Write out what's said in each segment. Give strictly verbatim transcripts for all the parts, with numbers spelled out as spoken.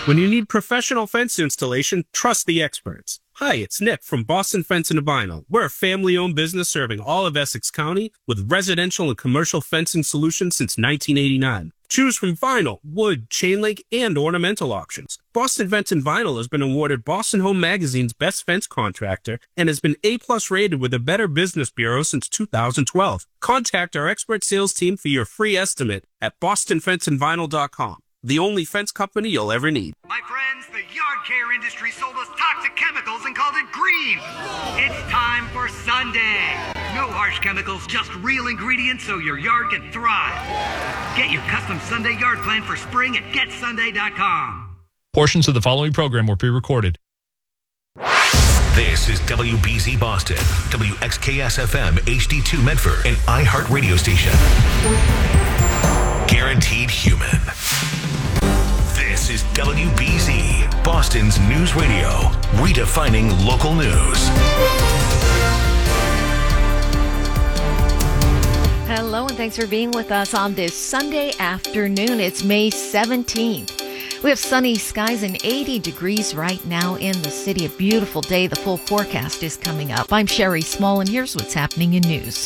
When you need professional fence installation, trust the experts. Hi, it's Nick from Boston Fence and Vinyl. We're a family-owned business serving all of Essex County with residential and commercial fencing solutions since nineteen eighty-nine. Choose from vinyl, wood, chain link, and ornamental options. Boston Fence and Vinyl has been awarded Boston Home Magazine's Best Fence Contractor and has been A-plus rated with the Better Business Bureau since two thousand twelve. Contact our expert sales team for your free estimate at boston fence and vinyl dot com. The only fence company you'll ever need. My friends, the yard care industry sold us toxic chemicals and called it green. It's time for Sunday. No harsh chemicals, just real ingredients so your yard can thrive. Get your custom Sunday yard plan for spring at get sunday dot com. Portions of the following program were pre-recorded. This is W B Z Boston, W X K S F M H D two Medford, an iHeart radio station. Guaranteed human. This is W B Z, Boston's news radio, redefining local news. Hello, and thanks for being with us on this Sunday afternoon. It's May seventeenth. We have sunny skies and eighty degrees right now in the city. A beautiful day. The full forecast is coming up. I'm Sherry Small, and here's what's happening in news.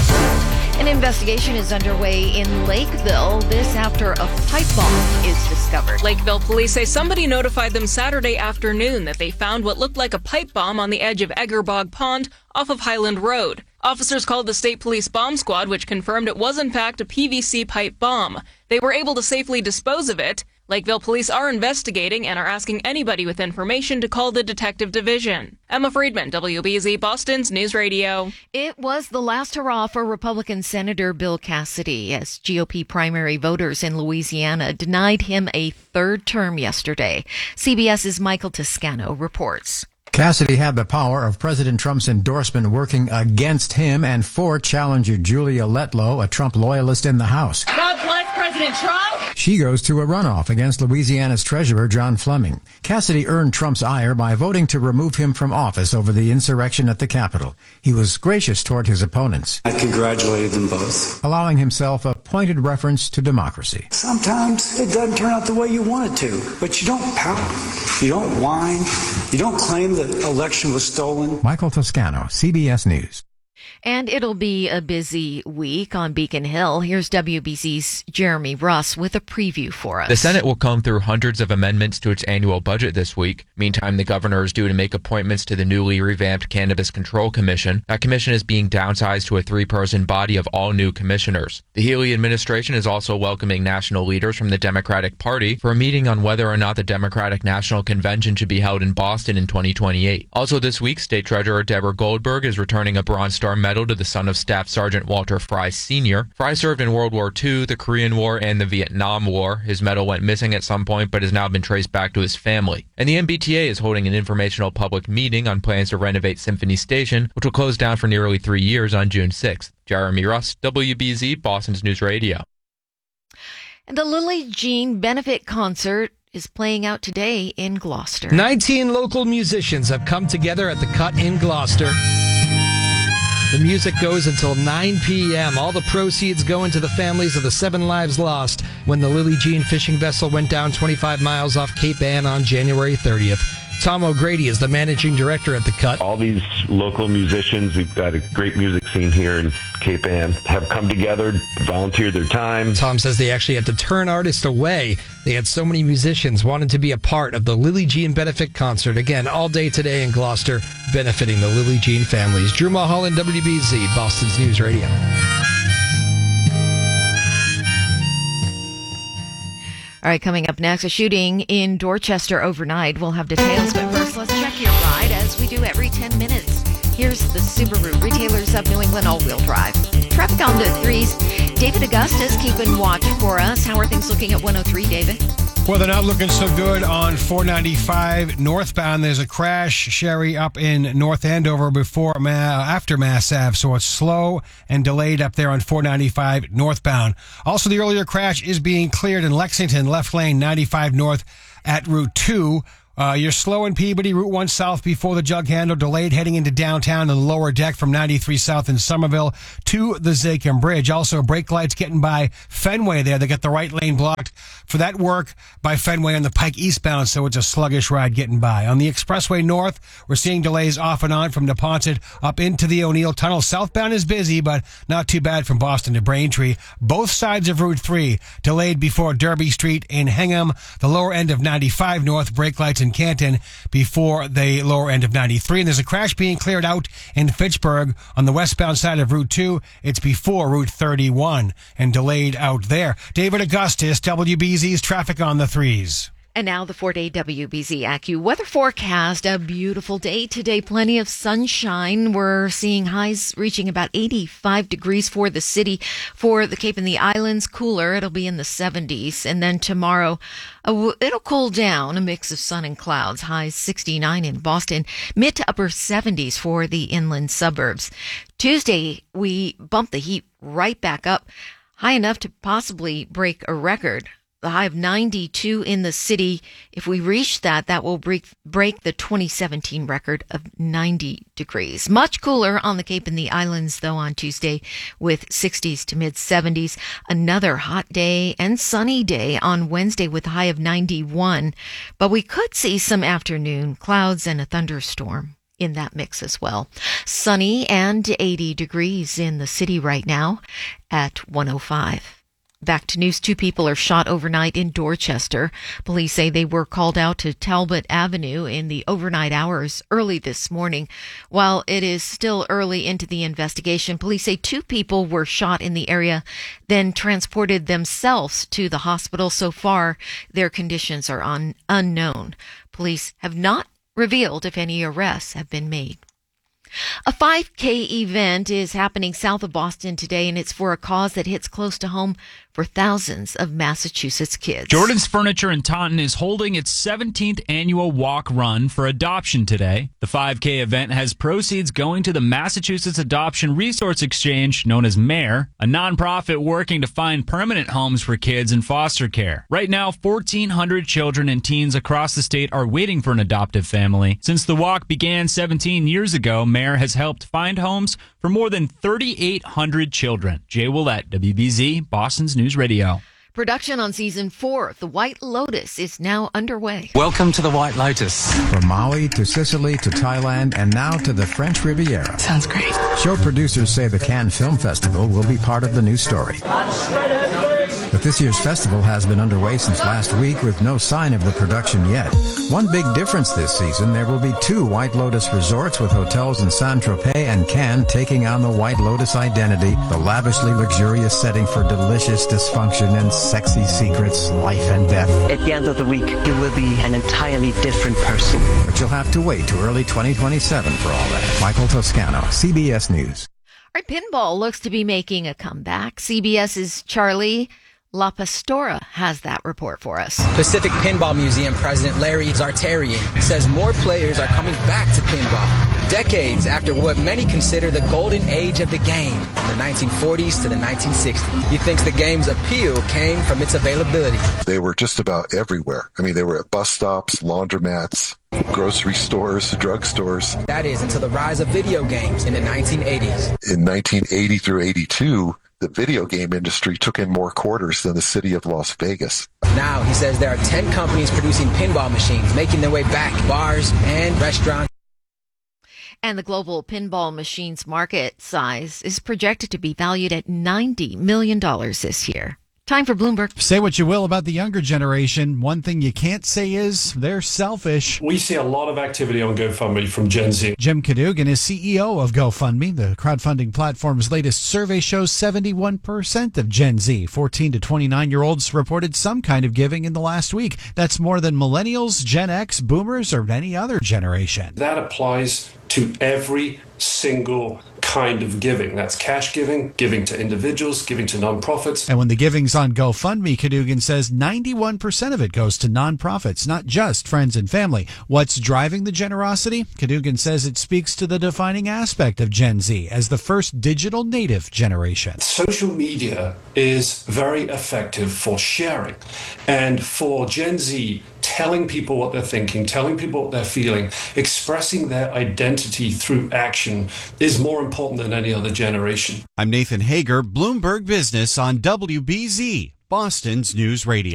An investigation is underway in Lakeville. This after a pipe bomb is discovered. Lakeville police say somebody notified them Saturday afternoon that they found what looked like a pipe bomb on the edge of Eggerbog Pond off of Highland Road. Officers called the State Police Bomb Squad, which confirmed it was in fact a P V C pipe bomb. They were able to safely dispose of it. Lakeville police are investigating and are asking anybody with information to call the detective division. Emma Friedman, W B Z Boston's News Radio. It was the last hurrah for Republican Senator Bill Cassidy as G O P primary voters in Louisiana denied him a third term yesterday. CBS's Michael Toscano reports. Cassidy had the power of President Trump's endorsement working against him and for challenger Julia Letlow, a Trump loyalist in the House. God bless President Trump. She goes to a runoff against Louisiana's treasurer, John Fleming. Cassidy earned Trump's ire by voting to remove him from office over the insurrection at the Capitol. He was gracious toward his opponents. I congratulated them both, allowing himself a pointed reference to democracy. Sometimes it doesn't turn out the way you want it to, but you don't pout, you don't whine, you don't claim the election was stolen. Michael Toscano, C B S News. And it'll be a busy week on Beacon Hill. Here's W B Z's Jeremy Russ with a preview for us. The Senate will comb through hundreds of amendments to its annual budget this week. Meantime, the governor is due to make appointments to the newly revamped Cannabis Control Commission. That commission is being downsized to a three-person body of all new commissioners. The Healy administration is also welcoming national leaders from the Democratic Party for a meeting on whether or not the Democratic National Convention should be held in Boston in twenty twenty-eight. Also this week, State Treasurer Deborah Goldberg is returning a Bronze Star Medal to the son of Staff Sergeant Walter Fry Senior Fry served in World War Two, the Korean War, and the Vietnam War. His medal went missing at some point, but has now been traced back to his family. And the M B T A is holding an informational public meeting on plans to renovate Symphony Station, which will close down for nearly three years on June sixth. Jeremy Russ, W B Z, Boston's News Radio. And the Lily Jean Benefit Concert is playing out today in Gloucester. nineteen local musicians have come together at the Cut in Gloucester. The music goes until nine p.m. All the proceeds go into the families of the seven lives lost when the Lily Jean fishing vessel went down twenty-five miles off Cape Ann on January thirtieth. Tom O'Grady is the managing director at the Cut. All these local musicians, we've got a great music scene here in Cape Ann, have come together, volunteered their time. Tom says they actually had to turn artists away. They had so many musicians wanted to be a part of the Lily Jean Benefit Concert. Again, all day today in Gloucester, benefiting the Lily Jean families. Drew Mulholland, W B Z, Boston's News Radio. All right, coming up next, a shooting in Dorchester overnight. We'll have details, but first, let's check your ride as we do every ten minutes. Here's the Subaru Retailers of New England all-wheel drive. Traffic on the threes. David Augustus keeping watch for us. How are things looking at one oh three, David? Well, they're not looking so good on four ninety-five northbound. There's a crash, Sherry, up in North Andover before Ma- after Mass Ave, so it's slow and delayed up there on four ninety-five northbound. Also, the earlier crash is being cleared in Lexington, left lane ninety-five north at Route two. Uh, you're slow in Peabody, Route one South before the jug handle, delayed heading into downtown and the lower deck from ninety-three South in Somerville to the Zakim Bridge. Also, brake lights getting by Fenway there. They got the right lane blocked for that work by Fenway on the Pike eastbound, so it's a sluggish ride getting by. On the Expressway North, we're seeing delays off and on from Neponset up into the O'Neill Tunnel. Southbound is busy, but not too bad from Boston to Braintree. Both sides of Route three delayed before Derby Street in Hingham. The lower end of ninety-five North, brake lights in Canton before the lower end of ninety-three. And there's a crash being cleared out in Fitchburg on the westbound side of Route two. It's before Route thirty-one and delayed out there. David Augustus, W B Z's traffic on the threes. And now the four-day W B Z AccuWeather forecast. A beautiful day today. Plenty of sunshine. We're seeing highs reaching about eighty-five degrees for the city. For the Cape and the Islands, cooler. It'll be in the seventies. And then tomorrow, uh, it'll cool down. A mix of sun and clouds. Highs sixty-nine in Boston. Mid to upper seventies for the inland suburbs. Tuesday, we bump the heat right back up. High enough to possibly break a record. The high of ninety-two in the city. If we reach that, that will break, break the twenty seventeen record of ninety degrees. Much cooler on the Cape and the Islands, though, on Tuesday with sixties to mid seventies. Another hot day and sunny day on Wednesday with a high of ninety-one. But we could see some afternoon clouds and a thunderstorm in that mix as well. Sunny and eighty degrees in the city right now at one oh five. Back to news. Two people are shot overnight in Dorchester. Police say they were called out to Talbot Avenue in the overnight hours early this morning. While it is still early into the investigation, police say two people were shot in the area, then transported themselves to the hospital. So far, their conditions are un- unknown. Police have not revealed if any arrests have been made. A five K event is happening south of Boston today, and it's for a cause that hits close to home for thousands of Massachusetts kids. Jordan's Furniture in Taunton is holding its seventeenth annual walk run for adoption today. The five K event has proceeds going to the Massachusetts Adoption Resource Exchange, known as MARE, a nonprofit working to find permanent homes for kids in foster care. Right now, fourteen hundred children and teens across the state are waiting for an adoptive family. Since the walk began seventeen years ago, MARE has helped find homes for more than thirty-eight hundred children. Jay Willett, W B Z, Boston's News Radio. Production on season four of The White Lotus is now underway. Welcome to The White Lotus. From Maui to Sicily to Thailand and now to the French Riviera. Sounds great. Show producers say the Cannes Film Festival will be part of the new story. But this year's festival has been underway since last week with no sign of the production yet. One big difference this season, there will be two White Lotus resorts with hotels in Saint-Tropez and Cannes taking on the White Lotus identity, the lavishly luxurious setting for delicious dysfunction and sexy secrets, life and death. At the end of the week, you will be an entirely different person. But you'll have to wait to early twenty twenty-seven for all that. Michael Toscano, C B S News. All right, pinball looks to be making a comeback. CBS's Charlie La Pastora has that report for us. Pacific Pinball Museum President Larry Zartarian says more players are coming back to pinball, decades after what many consider the golden age of the game, from the nineteen forties to the nineteen sixties. He thinks the game's appeal came from its availability. They were just about everywhere. I mean, they were at bus stops, laundromats, grocery stores, drugstores. That is, until the rise of video games in the nineteen eighties. In nineteen eighty through eighty-two, the video game industry took in more quarters than the city of Las Vegas. Now, he says there are ten companies producing pinball machines, making their way back, bars and restaurants. And the global pinball machines market size is projected to be valued at ninety million dollars this year. Time for Bloomberg. Say what you will about the younger generation. One thing you can't say is they're selfish. We see a lot of activity on GoFundMe from Gen Z. Jim Cadugan is C E O of GoFundMe. The crowdfunding platform's latest survey shows seventy-one percent of Gen Z, fourteen to twenty-nine-year-olds, reported some kind of giving in the last week. That's more than millennials, Gen X, boomers, or any other generation. That applies to every single kind of giving. That's cash giving, giving to individuals, giving to nonprofits. And when the giving's on GoFundMe, Cadugan says ninety-one percent of it goes to nonprofits, not just friends and family. What's driving the generosity? Cadugan says it speaks to the defining aspect of Gen Z as the first digital native generation. Social media is very effective for sharing. And for Gen Z, telling people what they're thinking, telling people what they're feeling, expressing their identity through action is more important than any other generation. I'm Nathan Hager, Bloomberg Business on W B Z, Boston's News Radio.